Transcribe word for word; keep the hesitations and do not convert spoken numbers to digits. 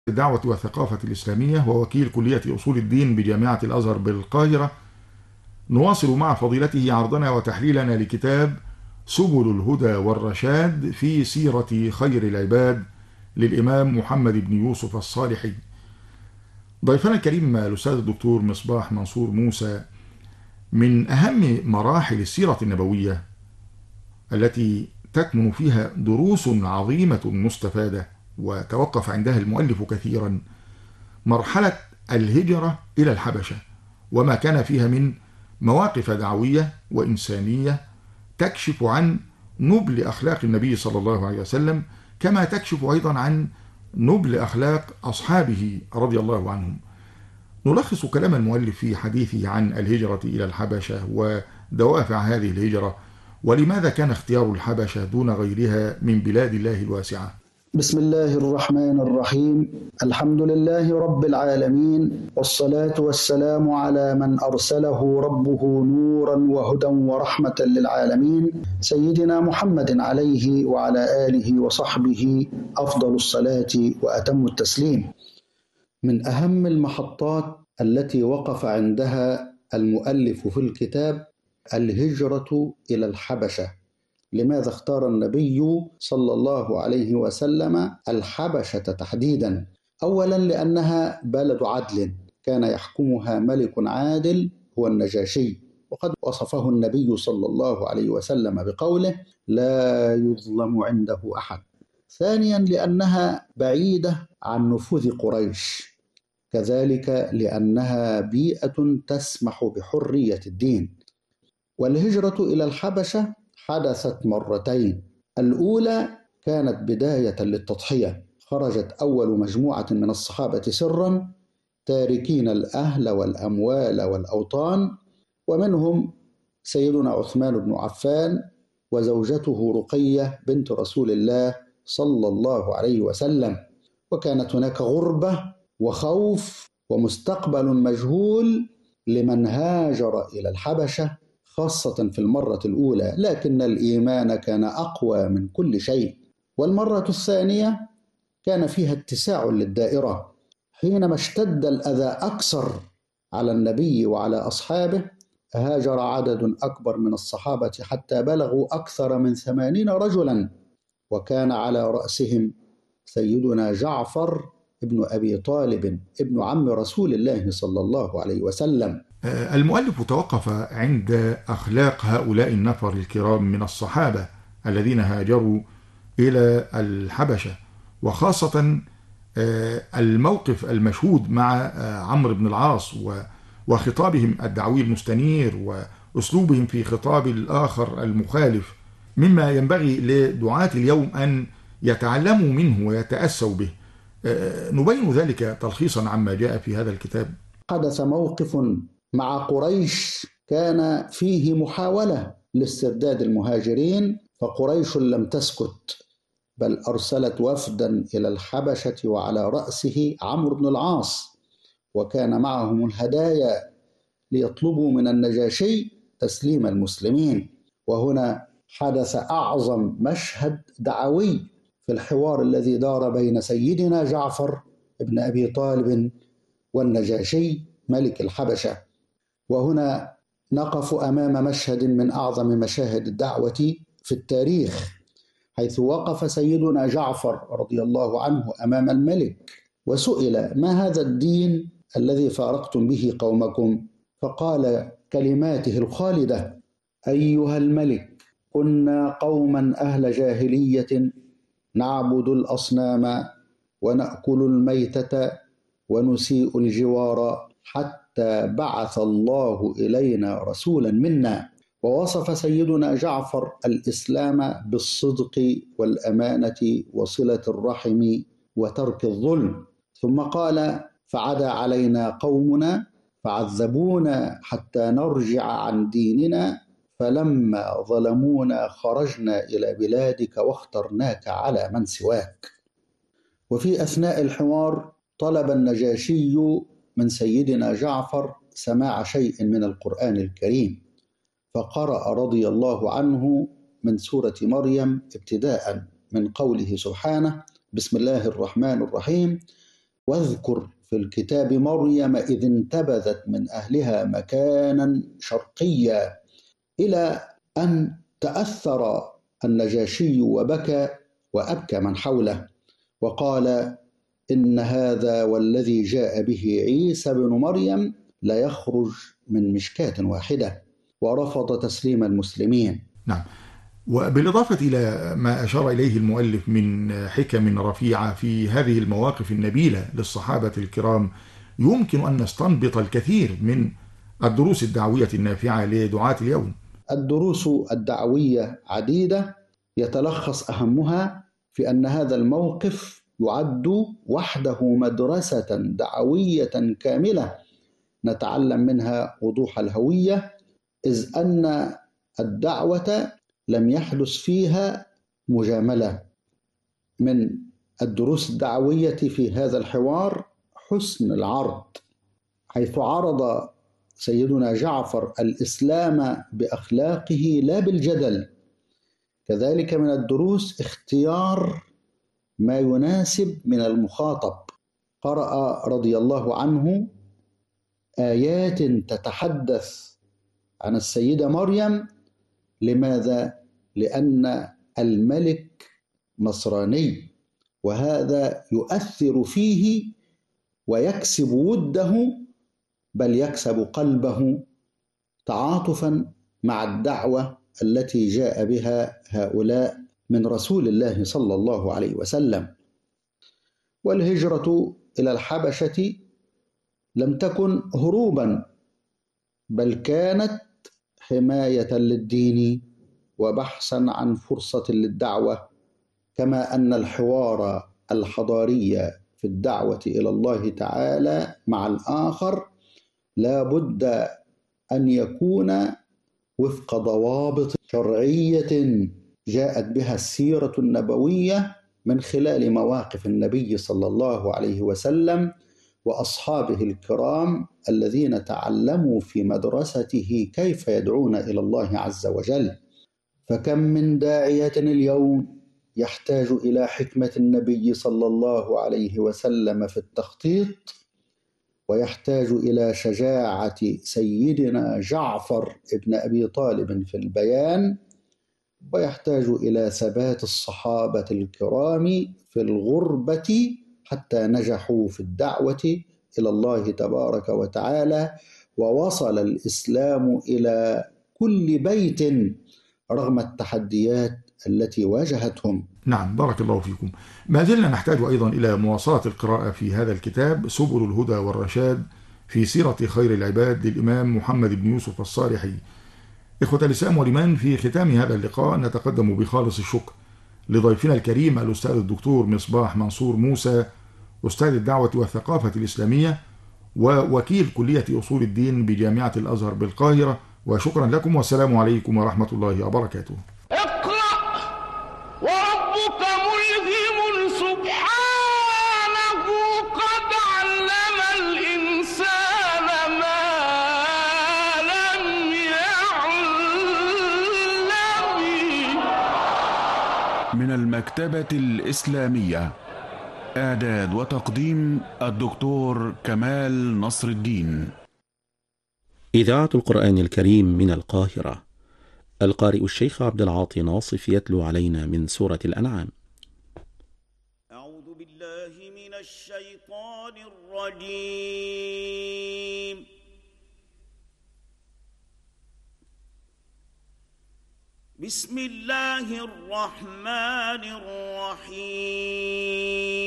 الدعوة والثقافة الإسلامية ووكيل كلية أصول الدين بجامعة الأزهر بالقاهرة. نواصل مع فضيلته عرضنا وتحليلنا لكتاب سبل الهدى والرشاد في سيرة خير العباد للإمام محمد بن يوسف الصالحي. ضيفنا الكريم الأستاذ الدكتور مصباح منصور موسى، من أهم مراحل السيرة النبوية التي تكمن فيها دروس عظيمة مستفادة وتوقف عندها المؤلف كثيرا مرحلة الهجرة إلى الحبشة، وما كان فيها من مواقف دعوية وإنسانية تكشف عن نبل أخلاق النبي صلى الله عليه وسلم، كما تكشف أيضا عن نبل أخلاق أصحابه رضي الله عنهم. نلخص كلام المؤلف في حديثه عن الهجرة إلى الحبشة ودوافع هذه الهجرة، ولماذا كان اختيار الحبشة دون غيرها من بلاد الله الواسعة. بسم الله الرحمن الرحيم. الحمد لله رب العالمين، والصلاة والسلام على من أرسله ربه نورا وهدى ورحمة للعالمين، سيدنا محمد عليه وعلى آله وصحبه أفضل الصلاة وأتم التسليم. من أهم المحطات التي وقف عندها المؤلف في الكتاب الهجرة إلى الحبشة. لماذا اختار النبي صلى الله عليه وسلم الحبشة تحديدا؟ أولا لأنها بلد عدل كان يحكمها ملك عادل هو النجاشي، وقد وصفه النبي صلى الله عليه وسلم بقوله لا يظلم عنده أحد. ثانيا لأنها بعيدة عن نفوذ قريش، كذلك لأنها بيئة تسمح بحرية الدين. والهجرة إلى الحبشة حدثت مرتين. الأولى كانت بداية للتضحية، خرجت أول مجموعة من الصحابة سرا تاركين الأهل والأموال والأوطان، ومنهم سيدنا عثمان بن عفان وزوجته رقية بنت رسول الله صلى الله عليه وسلم. وكانت هناك غربة وخوف ومستقبل مجهول لمن هاجر إلى الحبشة، خاصة في المرة الأولى، لكن الإيمان كان أقوى من كل شيء. والمرة الثانية كان فيها اتساع للدائرة، حينما اشتد الأذى أكثر على النبي وعلى أصحابه هاجر عدد أكبر من الصحابة حتى بلغوا أكثر من ثمانين رجلا، وكان على رأسهم سيدنا جعفر ابن أبي طالب ابن عم رسول الله صلى الله عليه وسلم. المؤلف توقف عند أخلاق هؤلاء النفر الكرام من الصحابة الذين هاجروا إلى الحبشة، وخاصة الموقف المشهود مع عمرو بن العاص وخطابهم الدعوي المستنير وأسلوبهم في خطاب الآخر المخالف، مما ينبغي لدعاة اليوم أن يتعلموا منه ويتأسوا به. نبين ذلك تلخيصا عما جاء في هذا الكتاب. حدث موقف مع قريش كان فيه محاولة لاسترداد المهاجرين، فقريش لم تسكت، بل أرسلت وفدا إلى الحبشة وعلى رأسه عمرو بن العاص، وكان معهم الهدايا ليطلبوا من النجاشي تسليم المسلمين. وهنا حدث أعظم مشهد دعوي في الحوار الذي دار بين سيدنا جعفر ابن أبي طالب والنجاشي ملك الحبشة. وهنا نقف أمام مشهد من أعظم مشاهد الدعوة في التاريخ، حيث وقف سيدنا جعفر رضي الله عنه أمام الملك وسئل ما هذا الدين الذي فارقتم به قومكم؟ فقال كلماته الخالدة أيها الملك كنا قوما أهل جاهلية نعبد الأصنام ونأكل الميتة ونسيء الجوار حتى بعث الله إلينا رسولا منا. ووصف سيدنا جعفر الإسلام بالصدق والأمانة وصلة الرحم وترك الظلم، ثم قال فعدا علينا قومنا فعذبونا حتى نرجع عن ديننا، فلما ظلمونا خرجنا إلى بلادك واخترناك على من سواك. وفي أثناء الحوار طلب النجاشي من سيدنا جعفر سماع شيء من القرآن الكريم، فقرأ رضي الله عنه من سورة مريم ابتداء من قوله سبحانه بسم الله الرحمن الرحيم واذكر في الكتاب مريم إذ انتبذت من أهلها مكانا شرقيا، إلى أن تأثر النجاشي وبكى وأبكى من حوله، وقال: إن هذا والذي جاء به عيسى بن مريم لا يخرج من مشكاة واحدة، ورفض تسليم المسلمين. نعم. وبالإضافة إلى ما أشار إليه المؤلف من حكم رفيعة في هذه المواقف النبيلة للصحابة الكرام، يمكن أن نستنبط الكثير من الدروس الدعوية النافعة لدعاة اليوم. الدروس الدعوية عديدة، يتلخص أهمها في أن هذا الموقف يعد وحده مدرسة دعوية كاملة نتعلم منها وضوح الهوية، إذ أن الدعوة لم يحدث فيها مجاملة. من الدروس الدعوية في هذا الحوار حسن العرض، حيث عرض سيدنا جعفر الإسلام بأخلاقه لا بالجدل. كذلك من الدروس اختيار ما يناسب من المخاطب، قرأ رضي الله عنه آيات تتحدث عن السيدة مريم. لماذا؟ لأن الملك نصراني، وهذا يؤثر فيه ويكسب وده، بل يكسب قلبه تعاطفا مع الدعوة التي جاء بها هؤلاء من رسول الله صلى الله عليه وسلم. والهجرة إلى الحبشة لم تكن هروبا، بل كانت حماية للدين وبحثا عن فرصة للدعوة، كما أن الحوار الحضاري في الدعوة إلى الله تعالى مع الآخر لا بد أن يكون وفق ضوابط شرعية جاءت بها السيرة النبوية من خلال مواقف النبي صلى الله عليه وسلم وأصحابه الكرام الذين تعلموا في مدرسته كيف يدعون إلى الله عز وجل. فكم من داعية اليوم يحتاج إلى حكمة النبي صلى الله عليه وسلم في التخطيط، ويحتاج إلى شجاعة سيدنا جعفر ابن أبي طالب في البيان، ويحتاج إلى ثبات الصحابة الكرام في الغربة حتى نجحوا في الدعوة إلى الله تبارك وتعالى، ووصل الإسلام إلى كل بيت رغم التحديات التي واجهتهم. نعم، بارك الله فيكم. ما زلنا نحتاج أيضا إلى مواصلة القراءة في هذا الكتاب سبل الهدى والرشاد في سيرة خير العباد للإمام محمد بن يوسف الصالحي. إخوة الإسلام والإيمان، في ختام هذا اللقاء نتقدم بخالص الشكر لضيفنا الكريم الأستاذ الدكتور مصباح منصور موسى، أستاذ الدعوة والثقافة الإسلامية ووكيل كلية أصول الدين بجامعة الأزهر بالقاهرة، وشكرا لكم والسلام عليكم ورحمة الله وبركاته. اقرأ وربك ملهم سبحانه قد علم الإنسان ما لم يعلم. من المكتبة الإسلامية، إعداد وتقديم الدكتور كمال نصر الدين. إذاعة القرآن الكريم من القاهرة. القارئ الشيخ عبد العاطي ناصف يتلو علينا من سورة الأنعام. أعوذ بالله من الشيطان الرجيم. بسم الله الرحمن الرحيم.